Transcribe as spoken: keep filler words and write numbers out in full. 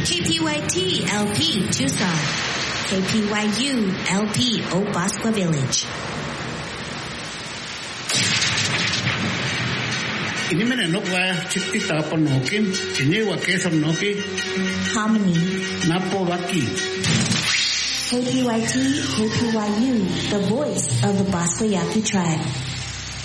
K P Y T L P Tucson. K P Y U L P Obasqua Village. Ini mana nok wa cipti tapan nokin, ini wa kesam noki. Harmony. Napo waki. K P Y T, K P Y U, the voice of the Basque Yaqui tribe.